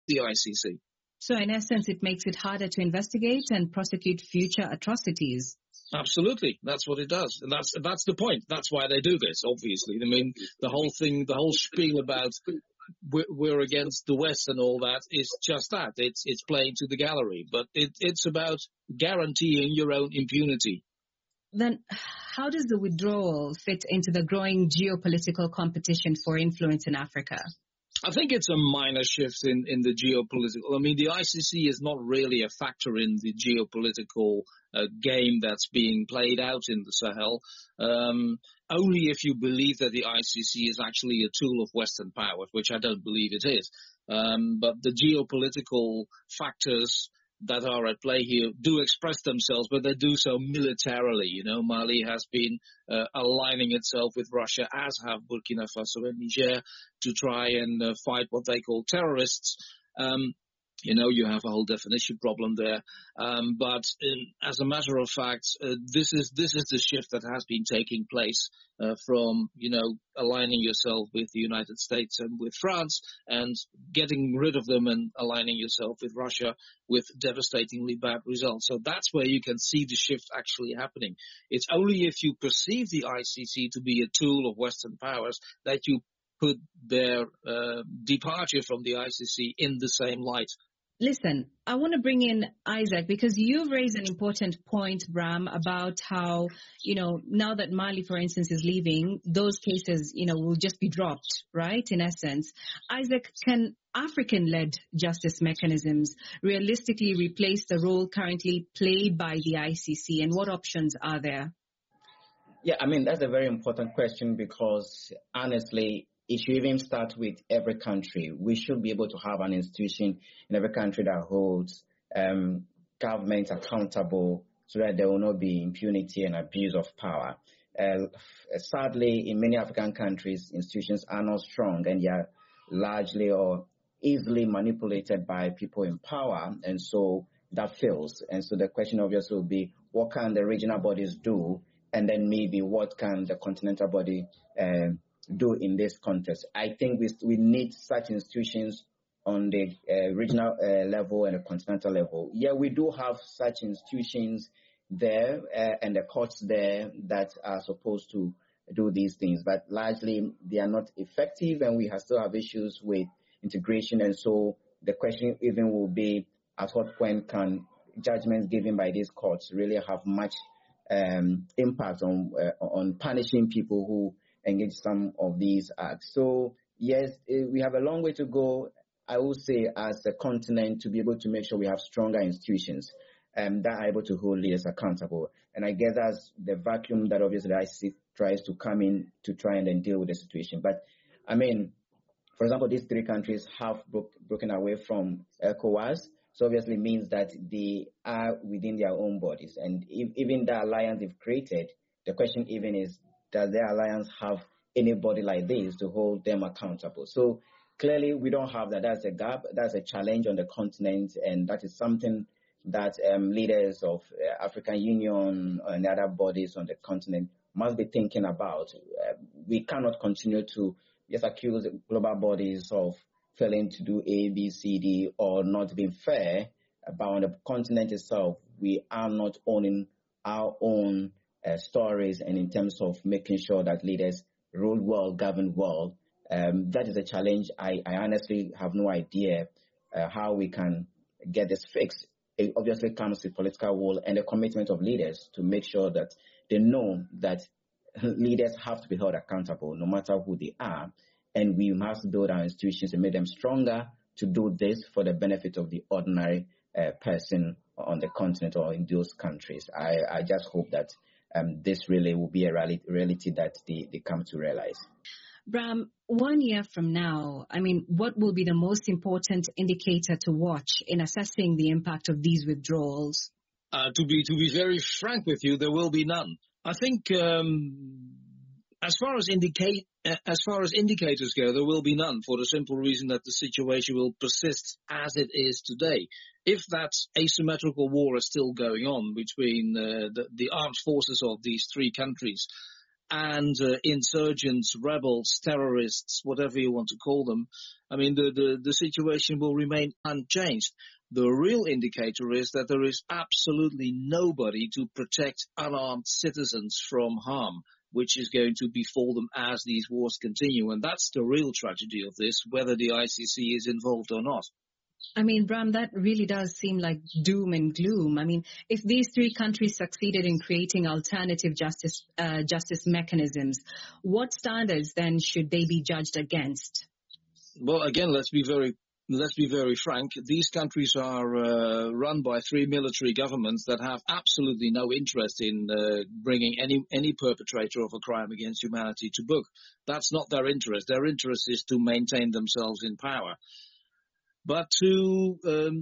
the ICC. So in essence, it makes it harder to investigate and prosecute future atrocities. Absolutely, that's what it does, and that's the point. That's why they do this. Obviously, I mean, the whole thing, the whole spiel about we're against the West and all that is just that. It's playing to the gallery, but it's about guaranteeing your own impunity. Then how does the withdrawal fit into the growing geopolitical competition for influence in Africa? I think it's a minor shift in the geopolitical. I mean, the ICC is not really a factor in the geopolitical game that's being played out in the Sahel. Only if you believe that the ICC is actually a tool of Western powers, which I don't believe it is. But the geopolitical factors that are at play here do express themselves, but they do so militarily. You know, Mali has been aligning itself with Russia, as have Burkina Faso and Niger, to try and fight what they call terrorists. You know, you have a whole definition problem there. But as a matter of fact, this is the shift that has been taking place from, you know, aligning yourself with the United States and with France and getting rid of them and aligning yourself with Russia with devastatingly bad results. So that's where you can see the shift actually happening. It's only if you perceive the ICC to be a tool of Western powers that you put their departure from the ICC in the same light. Listen, I want to bring in Isaac because you've raised an important point, Bram, about how, you know, now that Mali, for instance, is leaving, those cases, you know, will just be dropped, right, in essence. Isaac, can African-led justice mechanisms realistically replace the role currently played by the ICC, and what options are there? Yeah, I mean, that's a very important question because, honestly, it should even start with every country. We should be able to have an institution in every country that holds governments accountable so that there will not be impunity and abuse of power. Sadly, in many African countries, institutions are not strong and they are largely or easily manipulated by people in power, and so that fails. And so the question obviously will be, what can the regional bodies do? And then maybe what can the continental body do in this context? I think we need such institutions on the regional level and the continental level. Yeah, we do have such institutions there and the courts there that are supposed to do these things, but largely they are not effective and we still have issues with integration. And so the question even will be, at what point can judgments given by these courts really have much impact on punishing people who engage some of these acts? So yes, we have a long way to go, I will say, as a continent, to be able to make sure we have stronger institutions that are able to hold leaders accountable. And I guess that's the vacuum that obviously the ICC tries to come in to try and then deal with the situation. But I mean, for example, these three countries have broken away from ECOWAS. So obviously means that they are within their own bodies. And even the alliance they've created, the question even is, does their alliance have anybody like this to hold them accountable? So clearly we don't have that. That's a gap. That's a challenge on the continent. And that is something that leaders of African Union and other bodies on the continent must be thinking about. We cannot continue to just accuse global bodies of failing to do A, B, C, D, or not being fair. But on the continent itself, we are not owning our own stories, and in terms of making sure that leaders rule well, govern well. That is a challenge. I honestly have no idea how we can get this fixed. It obviously comes with political will and the commitment of leaders to make sure that they know that leaders have to be held accountable no matter who they are. And we must build our institutions and make them stronger to do this for the benefit of the ordinary person on the continent or in those countries. I just hope that this really will be a reality that they come to realize. Bram, 1 year from now, I mean, what will be the most important indicator to watch in assessing the impact of these withdrawals? To be very frank with you, there will be none. I think as far as indicators go, there will be none, for the simple reason that the situation will persist as it is today. If that asymmetrical war is still going on between the armed forces of these three countries, and insurgents, rebels, terrorists, whatever you want to call them, I mean, the situation will remain unchanged. The real indicator is that there is absolutely nobody to protect unarmed citizens from harm, which is going to befall them as these wars continue. And that's the real tragedy of this, whether the ICC is involved or not. I mean, Bram, that really does seem like doom and gloom. I mean, if these three countries succeeded in creating alternative justice mechanisms, what standards then should they be judged against? Well, again, let's be very frank. These countries are run by three military governments that have absolutely no interest in bringing any perpetrator of a crime against humanity to book. That's not their interest. Their interest is to maintain themselves in power. But to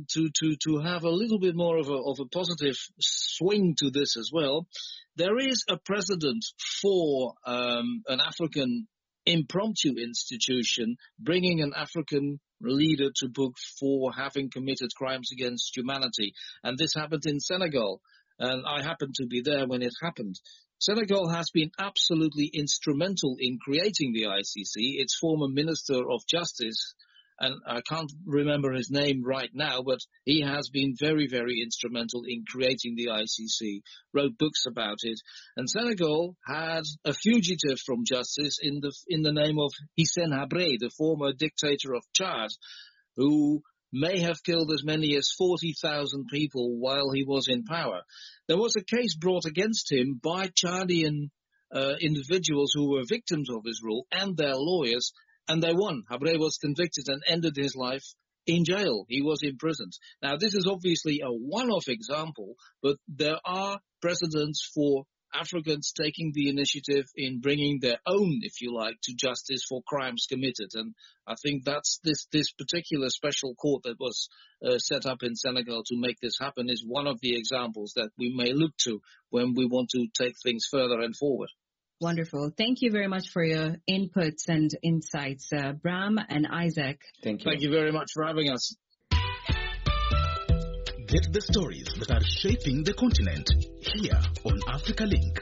have a little bit more of a positive swing to this as well, there is a precedent for an African impromptu institution bringing an African leader to book for having committed crimes against humanity. And this happened in Senegal. And I happened to be there when it happened. Senegal has been absolutely instrumental in creating the ICC. Its former Minister of Justice, and I can't remember his name right now, but he has been very, very instrumental in creating the ICC, wrote books about it. And Senegal had a fugitive from justice in the name of Hissène Habré, the former dictator of Chad, who may have killed as many as 40,000 people while he was in power. There was a case brought against him by Chadian individuals who were victims of his rule and their lawyers, and they won. Habré was convicted and ended his life in jail. He was imprisoned. Now, this is obviously a one-off example, but there are precedents for Africans taking the initiative in bringing their own, if you like, to justice for crimes committed. And I think that's this particular special court that was set up in Senegal to make this happen is one of the examples that we may look to when we want to take things further and forward. Wonderful. Thank you very much for your inputs and insights, Bram and Isaac. Thank you. Thank you very much for having us. Get the stories that are shaping the continent here on Africa Link.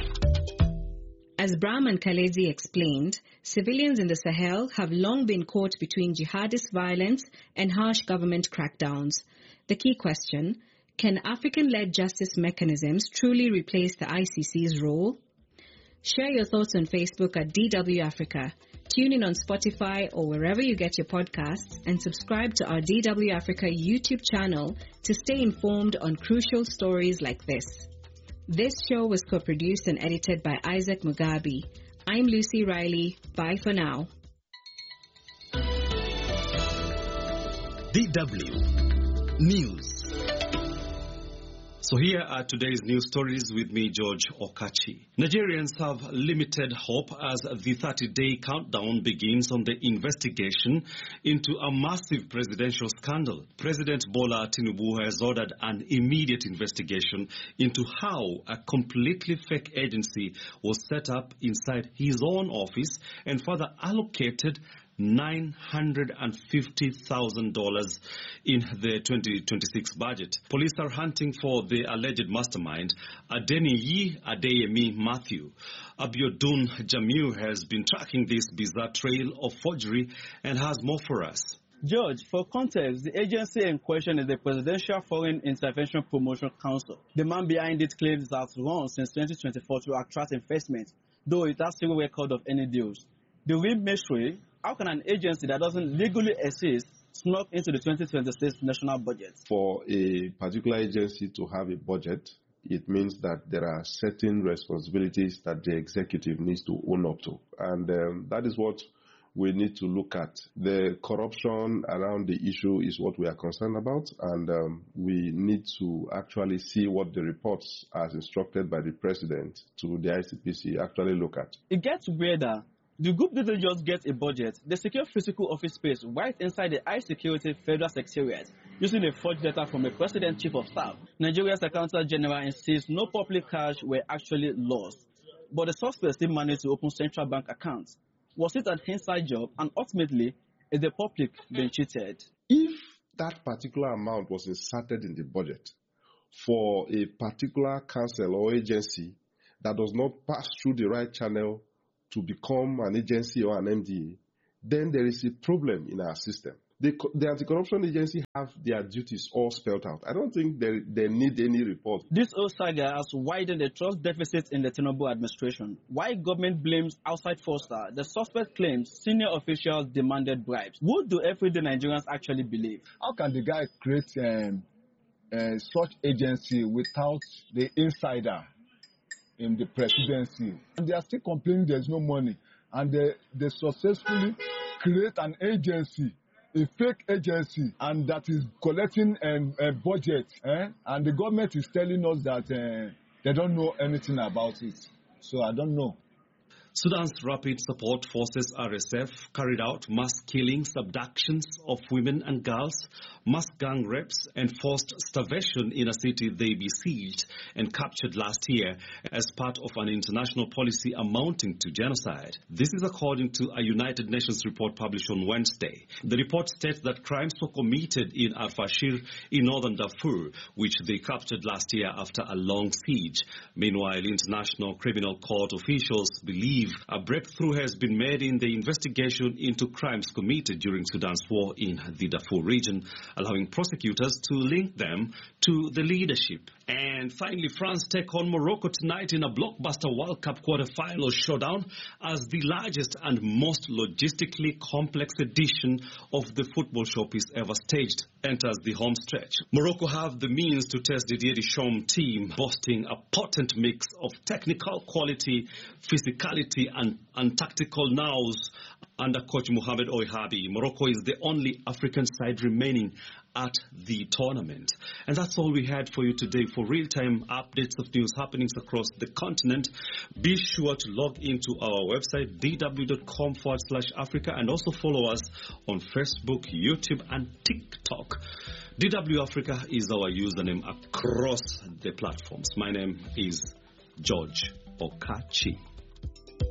As Bram and Khalezi explained, civilians in the Sahel have long been caught between jihadist violence and harsh government crackdowns. The key question, can African-led justice mechanisms truly replace the ICC's role? Share your thoughts on Facebook at DW Africa. Tune in on Spotify or wherever you get your podcasts and subscribe to our DW Africa YouTube channel to stay informed on crucial stories like this. This show was co-produced and edited by Isaac Mugabe. I'm Lucy Riley. Bye for now. DW News. So here are today's news stories with me, George Okachi. Nigerians have limited hope as the 30-day countdown begins on the investigation into a massive presidential scandal. President Bola Tinubu has ordered an immediate investigation into how a completely fake agency was set up inside his own office and further allocated $950,000 in the 2026 budget. Police are hunting for the alleged mastermind, Adeniyi Adeyemi Matthew. Abiodun Jamiu has been tracking this bizarre trail of forgery and has more for us. George, for context, the agency in question is the Presidential Foreign Intervention Promotion Council. The man behind it claims it has run since 2024 to attract investment, though it has zero record of any deals. The real mystery: how can an agency that doesn't legally exist snuck into the 2026 national budget? For a particular agency to have a budget, it means that there are certain responsibilities that the executive needs to own up to. And that is what we need to look at. The corruption around the issue is what we are concerned about, and we need to actually see what the reports as instructed by the president to the ICPC actually look at. It gets weirder. The group didn't just get a budget. They secured physical office space right inside the high security federal secretariat using a forged letter from a president chief of staff. Nigeria's accountant general insists no public cash were actually lost, but the suspect still managed to open central bank accounts. Was it an inside job, and ultimately, is the public being cheated? If that particular amount was inserted in the budget for a particular council or agency that does not pass through the right channel to become an agency or an MDA, then there is a problem in our system. The Anti-Corruption Agency have their duties all spelled out. I don't think they need any report. This whole saga has widened the trust deficit in the Tinubu administration. While government blames outside fraudster, the suspect claims senior officials demanded bribes. What do everyday Nigerians actually believe? How can the guy create such agency without the insider in the presidency? And they are still complaining there's no money. And they successfully create an agency, a fake agency, and that is collecting a budget. And the government is telling us that they don't know anything about it. So I don't know. Sudan's Rapid Support Forces RSF carried out mass killings, abductions of women and girls, mass gang rapes, and forced starvation in a city they besieged and captured last year as part of an international policy amounting to genocide. This is according to a United Nations report published on Wednesday. The report states that crimes were committed in Al-Fashir in northern Darfur, which they captured last year after a long siege. Meanwhile, International Criminal Court officials believe a breakthrough has been made in the investigation into crimes committed during Sudan's war in the Darfur region, allowing prosecutors to link them to the leadership. And finally, France take on Morocco tonight in a blockbuster World Cup quarter-final showdown as the largest and most logistically complex edition of the football showpiece ever staged enters the home stretch. Morocco have the means to test Didier Deschamps' team, boasting a potent mix of technical quality, physicality, and tactical nous under coach Mohamed Ouahabi. Morocco is the only African side remaining at the tournament. And that's all we had for you today. For real-time updates of news happenings across the continent, be sure to log into our website, dw.com/Africa, and also follow us on Facebook, YouTube, and TikTok. DW Africa is our username across the platforms. My name is George Okachi.